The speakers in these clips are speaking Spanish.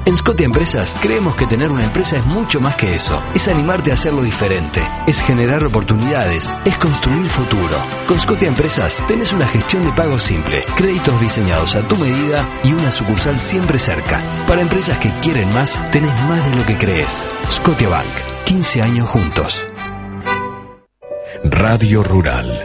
En Scotia Empresas creemos que tener una empresa es mucho más que eso. Es animarte a hacerlo diferente, es generar oportunidades, es construir futuro. Con Scotia Empresas tenés una gestión de pago simple, créditos diseñados a tu medida y una sucursal siempre cerca. Para empresas que quieren más, tenés más de lo que crees. Scotia Bank, 15 años juntos. Radio Rural.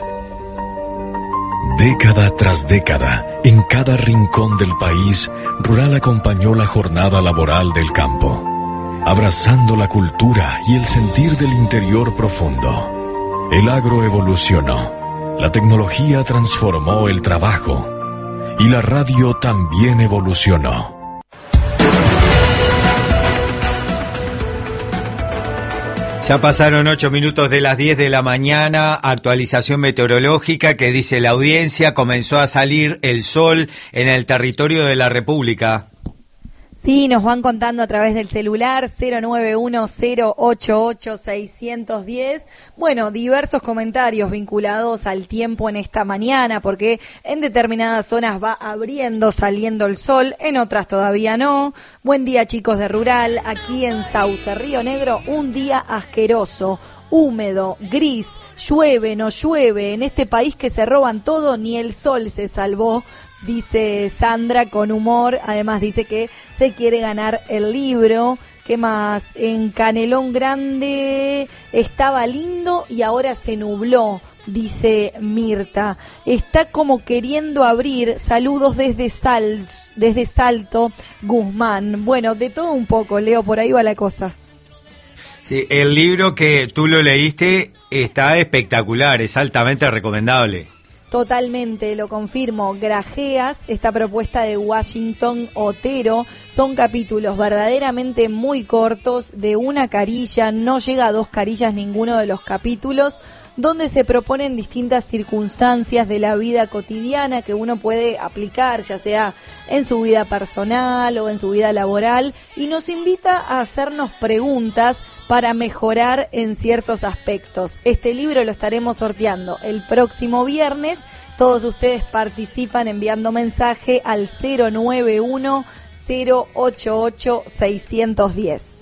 Década tras década, en cada rincón del país, Rural acompañó la jornada laboral del campo, abrazando la cultura y el sentir del interior profundo. El agro evolucionó, la tecnología transformó el trabajo y la radio también evolucionó. Ya pasaron 8 minutos de las 10 de la mañana, actualización meteorológica que dice la audiencia, comenzó a salir el sol en el territorio de la República. Sí, nos van contando a través del celular 091-088-610. Bueno, diversos comentarios vinculados al tiempo en esta mañana, porque en determinadas zonas va abriendo, saliendo el sol, en otras todavía no. Buen día, chicos de Rural, aquí en Sauce, Río Negro, un día asqueroso, húmedo, gris, llueve, no llueve, en este país que se roban todo, ni el sol se salvó. Dice Sandra con humor, además dice que se quiere ganar el libro. ¿Qué más? En Canelón Grande estaba lindo y ahora se nubló, dice Mirta. Está como queriendo abrir. Saludos desde Salto, Guzmán. Bueno, de todo un poco, Leo, por ahí va la cosa. Sí, el libro que tú lo leíste está espectacular, es altamente recomendable. Totalmente, lo confirmo. Grajeas, esta propuesta de Washington Otero, son capítulos verdaderamente muy cortos, de una carilla, no llega a 2 carillas ninguno de los capítulos, donde se proponen distintas circunstancias de la vida cotidiana que uno puede aplicar, ya sea en su vida personal o en su vida laboral, y nos invita a hacernos preguntas para mejorar en ciertos aspectos. Este libro lo estaremos sorteando el próximo viernes. Todos ustedes participan enviando mensaje al 091-088-610.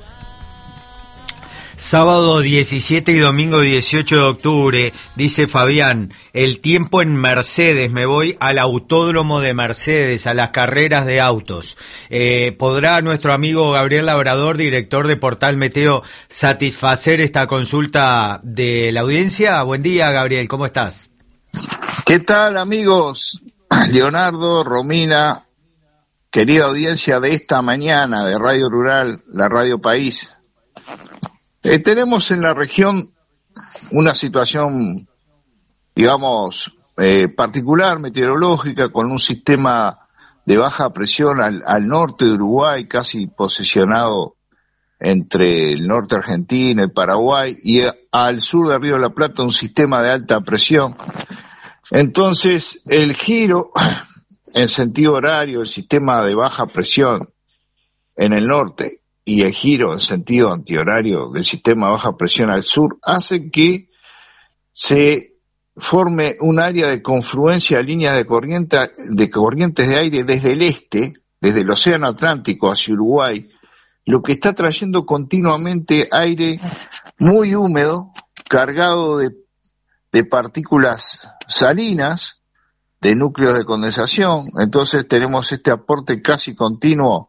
Sábado 17 y domingo 18 de octubre, dice Fabián, el tiempo en Mercedes, me voy al autódromo de Mercedes, a las carreras de autos. ¿Podrá nuestro amigo Gabriel Labrador, director de Portal Meteo, satisfacer esta consulta de la audiencia? Buen día, Gabriel, ¿cómo estás? ¿Qué tal, amigos? Leonardo, Romina, querida audiencia de esta mañana de Radio Rural, la Radio País. Tenemos en la región una situación, digamos, particular, meteorológica, con un sistema de baja presión al norte de Uruguay, casi posicionado entre el norte argentino y Paraguay, y al sur de Río de la Plata un sistema de alta presión. Entonces, el giro en sentido horario, el sistema de baja presión en el norte, y el giro en sentido antihorario del sistema de baja presión al sur hace que se forme un área de confluencia de líneas de corrientes de aire desde el este, desde el Océano Atlántico hacia Uruguay, lo que está trayendo continuamente aire muy húmedo, cargado de partículas salinas, de núcleos de condensación. Entonces tenemos este aporte casi continuo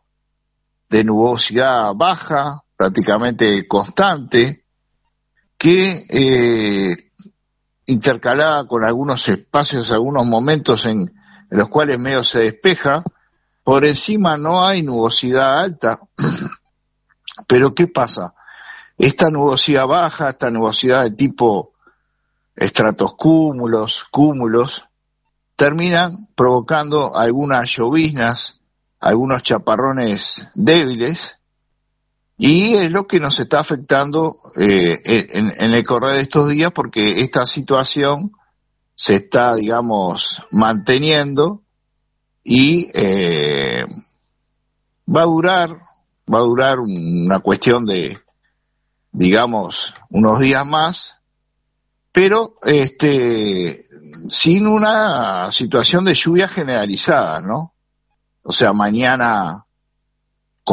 de nubosidad baja, prácticamente constante, que intercalada con algunos espacios, algunos momentos en los cuales medio se despeja. Por encima no hay nubosidad alta, pero ¿qué pasa? Esta nubosidad baja, esta nubosidad de tipo estratoscúmulos, cúmulos, terminan provocando algunas lloviznas, algunos chaparrones débiles, y es lo que nos está afectando en el correr de estos días, porque esta situación se está, digamos, manteniendo y va a durar una cuestión de, digamos, unos días más, pero sin una situación de lluvia generalizada, ¿no? O sea, mañana